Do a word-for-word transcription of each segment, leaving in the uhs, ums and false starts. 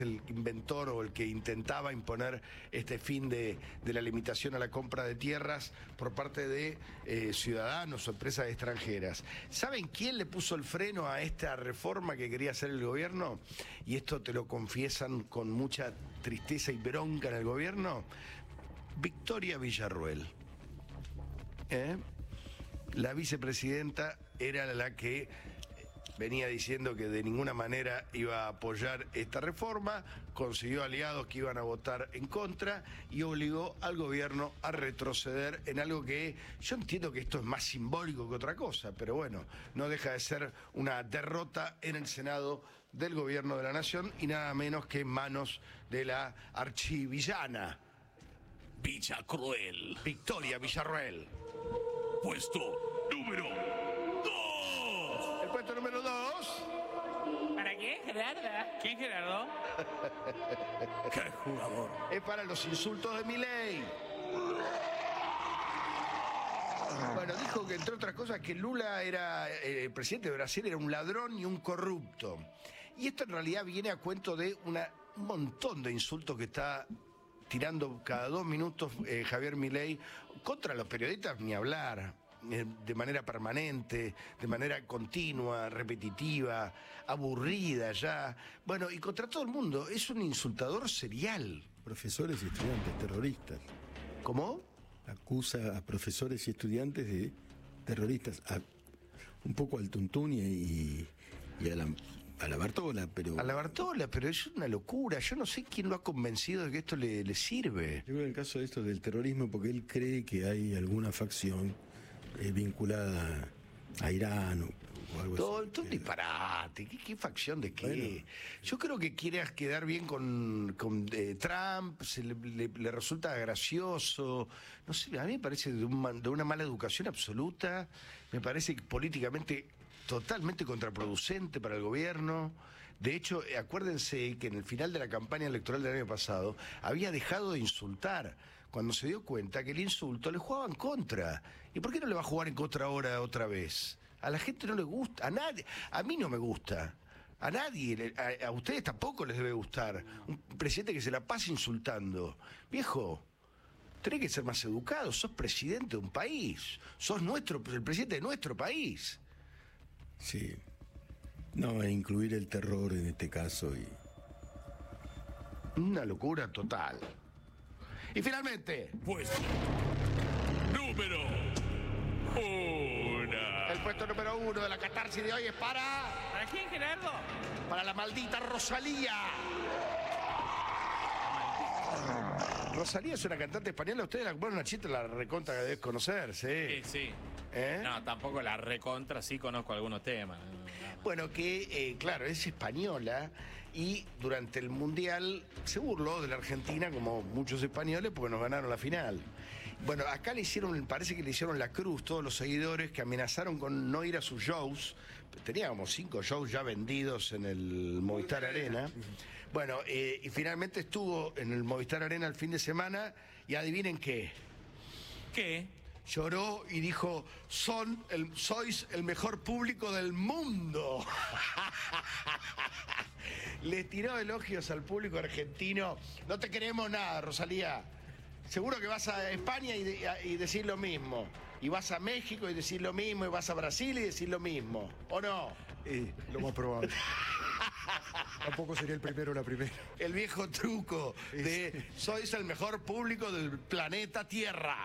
el inventor o el que intentaba imponer este fin de, de la limitación a la compra de tierras por parte de eh, ciudadanos o empresas extranjeras. ¿Saben quién le puso el freno a esta reforma que quería hacer el gobierno? Y esto te lo confiesan con mucha tristeza y bronca en el gobierno. Victoria Villarruel. ¿Eh? La vicepresidenta era la que venía diciendo que de ninguna manera iba a apoyar esta reforma, consiguió aliados que iban a votar en contra y obligó al gobierno a retroceder en algo que yo entiendo que esto es más simbólico que otra cosa, pero bueno, no deja de ser una derrota en el Senado del gobierno de la Nación y nada menos que en manos de la archivillana Villarruel. Victoria Villarruel. Puesto número dos. El puesto número dos. ¿Para qué, Gerardo? ¿Quién, Gerardo? ¡Qué jugador! Es para los insultos de Milei. Bueno, dijo que entre otras cosas que Lula era, eh, el presidente de Brasil era un ladrón y un corrupto. Y esto en realidad viene a cuento de una, un montón de insultos que está tirando cada dos minutos eh, Javier Milei contra los periodistas, ni hablar, eh, de manera permanente, de manera continua, repetitiva, aburrida ya. Bueno, y contra todo el mundo, es un insultador serial. Profesores y estudiantes terroristas. ¿Cómo? Acusa a profesores y estudiantes de terroristas. A, un poco al Tuntún y, y a la... A la Bartola, pero... A la Bartola, pero es una locura. Yo no sé quién lo ha convencido de que esto le, le sirve. Yo creo que el caso de esto del terrorismo, porque él cree que hay alguna facción eh, vinculada a Irán o, o algo todo, así. Todo un disparate. ¿Qué, ¿Qué facción de qué? Bueno. Yo creo que quiere quedar bien con, con eh, Trump, se le, le, le resulta gracioso. No sé, a mí me parece de, un, de una mala educación absoluta. Me parece que políticamente... totalmente contraproducente para el gobierno. De hecho, acuérdense que en el final de la campaña electoral del año pasado había dejado de insultar cuando se dio cuenta que el insulto le jugaba en contra. ¿Y por qué no le va a jugar en contra ahora otra vez? A la gente no le gusta, a nadie, a mí no me gusta. A nadie, a, a ustedes tampoco les debe gustar. Un presidente que se la pasa insultando. Viejo, tenés que ser más educado, sos presidente de un país, sos nuestro, el presidente de nuestro país. Sí. No, e incluir el terror en este caso y... Una locura total. Y finalmente... Puesto número uno. El puesto número uno de la catarsis de hoy es para... ¿Para quién, Gerardo? Para la maldita Rosalía. Rosalía es una cantante española. Ustedes la bueno, Nachito la recontra que debes conocer, ¿sí? Sí, sí. ¿Eh? No, tampoco la recontra, sí conozco algunos temas. Bueno, que, eh, claro, es española y durante el Mundial se burló de la Argentina, como muchos españoles, porque nos ganaron la final. Bueno, acá le hicieron, parece que le hicieron la cruz todos los seguidores que amenazaron con no ir a sus shows. Tenía como cinco shows ya vendidos en el Movistar Arena. Bueno, eh, y finalmente estuvo en el Movistar Arena el fin de semana y adivinen qué. ¿Qué? Lloró y dijo, Son el, sois el mejor público del mundo. Le tiró elogios al público argentino. No te queremos nada, Rosalía. Seguro que vas a España y, de, y decir lo mismo. Y vas a México y decir lo mismo. Y vas a Brasil y decir lo mismo. ¿O no? Eh, lo más probable. Tampoco sería el primero o la primera. El viejo truco de sois el mejor público del planeta Tierra.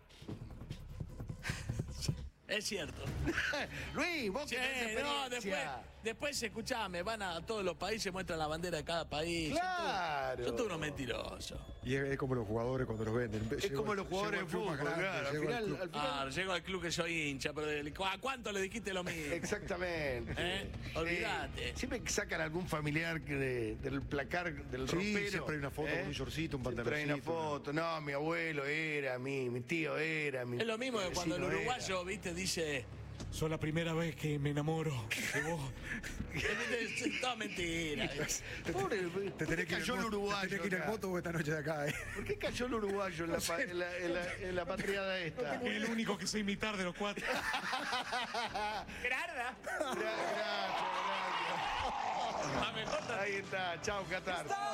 Es cierto. Luis, vos Sí, que tenés no, después, experiencia. después escuchame, van a todos los países, muestran la bandera de cada país. Claro. Son todos unos mentirosos. Y es, es como los jugadores cuando los venden. Es como los jugadores de fútbol, claro. Al final, al final- Ah, llego al club que soy hincha, pero de- ¿a cuánto le dijiste lo mismo? Exactamente. ¿Eh? Olvídate. Eh, siempre que sacan algún familiar que de- del placar del Sí, ropero. siempre hay una foto con un shortcito, un Siempre hay una pantaloncito, foto. No, mi abuelo era, mi, mi tío era, mi Es lo mismo que cuando el vecino era. uruguayo, viste, dice... Soy la primera vez que me enamoro de vos. Es toda mentira. Pobre, Te ¿por qué tenés que ir cayó en el moto- uruguayo? te tenés que ir en acá? moto esta noche de acá, ¿eh? ¿Por qué cayó el uruguayo en la, pa- en la, en la, en la patriada esta? Es el único que sé imitar de los cuatro. Gerardo. Gra- Gracias, gracias. A mejor Ahí está, chao Qatar.